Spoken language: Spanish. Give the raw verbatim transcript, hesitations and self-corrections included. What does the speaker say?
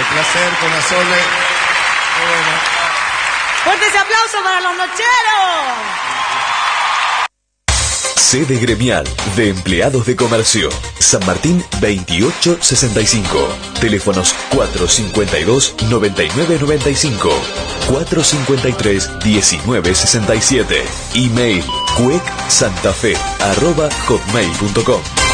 placer con la Sole. Bueno. ¡Fuerte ese aplauso para los nocheros! Sede gremial de empleados de comercio. San Martín veintiocho sesenta y cinco. Teléfonos cuatro cincuenta y dos, noventa y nueve noventa y cinco. cuatro cincuenta y tres, diecinueve sesenta y siete. Email cuec santafe arroba hotmail punto com.